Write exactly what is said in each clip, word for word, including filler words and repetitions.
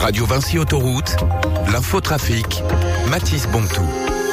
Radio Vinci Autoroute, l'infotrafic, Mathis Bontou.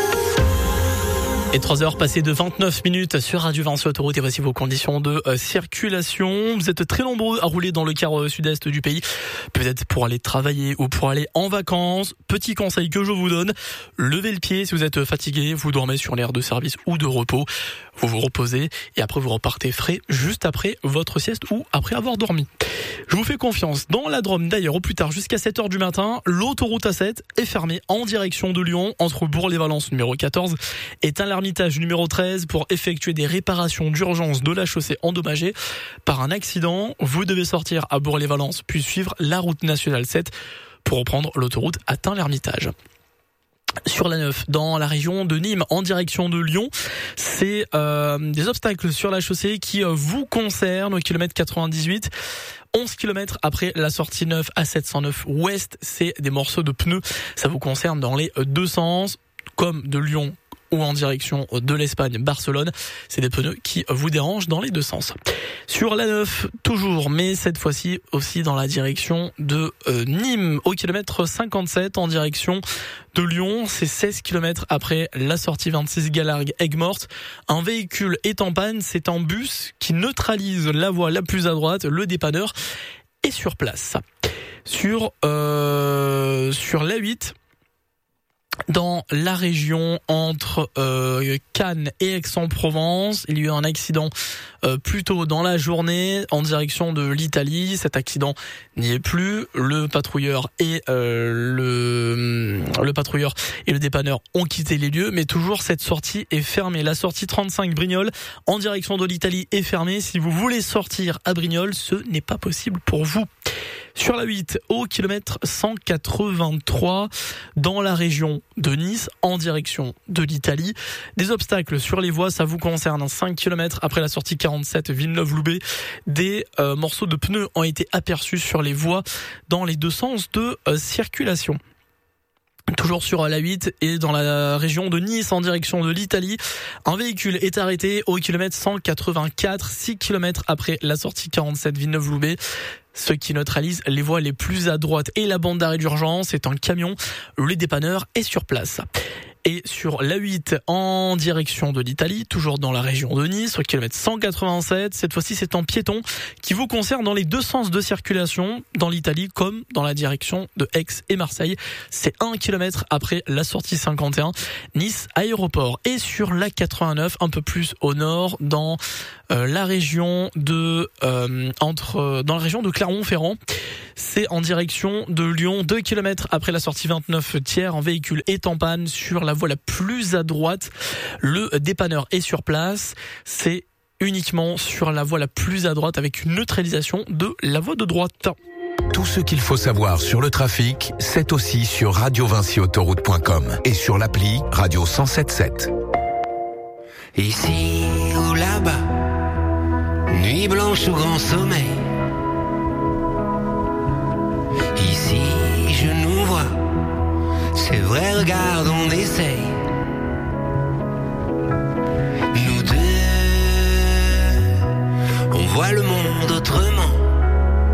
Et trois heures passées de vingt-neuf minutes sur Radio Vinci Autoroute et voici vos conditions de euh, circulation. Vous êtes très nombreux à rouler dans le quart euh, sud-est du pays, peut-être pour aller travailler ou pour aller en vacances. Petit conseil que je vous donne, levez le pied si vous êtes fatigué, vous dormez sur l'aire de service ou de repos, vous vous reposez et après vous repartez frais juste après votre sieste ou après avoir dormi. Je vous fais confiance. Dans la Drôme, d'ailleurs, au plus tard, jusqu'à sept heures du matin, l'autoroute A sept est fermée en direction de Lyon, entre Bourg-les-Valences numéro quatorze et Tain-l'Hermitage numéro treize pour effectuer des réparations d'urgence de la chaussée endommagée par un accident. Vous devez sortir à Bourg-les-Valences, puis suivre la route nationale sept pour reprendre l'autoroute à Tain-l'Hermitage. Sur la neuf, dans la région de Nîmes, en direction de Lyon, c'est euh, des obstacles sur la chaussée qui euh, vous concernent au kilomètre quatre-vingt-dix-huit. onze kilomètres après la sortie neuf à sept cent neuf ouest, c'est des morceaux de pneus. Ça vous concerne dans les deux sens, comme de Lyon ou en direction de l'Espagne, Barcelone. C'est des pneus qui vous dérangent dans les deux sens. Sur la neuf, toujours, mais cette fois-ci aussi dans la direction de euh, Nîmes, au kilomètre cinquante-sept, en direction de Lyon. C'est seize kilomètres après la sortie vingt-six Galargues Aigues-Mortes. Un véhicule est en panne, c'est un bus qui neutralise la voie la plus à droite. Le dépanneur est sur place. Sur, euh, sur l'A huit, dans la région entre euh, Cannes et Aix-en-Provence, il y a eu un accident euh, plus tôt dans la journée en direction de l'Italie. Cet accident n'y est plus. Le patrouilleur et euh, le le patrouilleur et le dépanneur ont quitté les lieux, mais toujours cette sortie est fermée. La sortie trente-cinq Brignoles en direction de l'Italie est fermée. Si vous voulez sortir à Brignoles, ce n'est pas possible pour vous. Sur la huit, au kilomètre cent quatre-vingt-trois, dans la région de Nice, en direction de l'Italie. Des obstacles sur les voies, ça vous concerne. cinq kilomètres après la sortie quarante-sept Villeneuve-Loubet, des euh, morceaux de pneus ont été aperçus sur les voies dans les deux sens de euh, circulation. Toujours sur la huit et dans la région de Nice en direction de l'Italie, un véhicule est arrêté au kilomètre cent quatre-vingt-quatre, six kilomètres après la sortie quarante-sept Villeneuve-Loubet. Ce qui neutralise les voies les plus à droite et la bande d'arrêt d'urgence est un camion. Le dépanneur est sur place. Et sur l'A huit en direction de l'Italie, toujours dans la région de Nice, au kilomètre cent quatre-vingt-sept, cette fois-ci c'est un piéton qui vous concerne dans les deux sens de circulation, dans l'Italie comme dans la direction de Aix et Marseille. C'est un kilomètre après la sortie cinquante et un, Nice aéroport. Et sur l'A quatre-vingt-neuf, un peu plus au nord, dans euh, la région de euh, entre dans la région de Clermont-Ferrand. C'est en direction de Lyon, deux kilomètres après la sortie vingt-neuf Thiers, un véhicule est en panne sur la voie la plus à droite. Le dépanneur est sur place. C'est uniquement sur la voie la plus à droite avec une neutralisation de la voie de droite. Tout ce qu'il faut savoir sur le trafic, c'est aussi sur radio vinci autoroute point com et sur l'appli Radio cent sept sept. Ici ou là-bas, nuit blanche ou grand sommeil. Ici, je nous vois, c'est vrai, regarde, on essaye.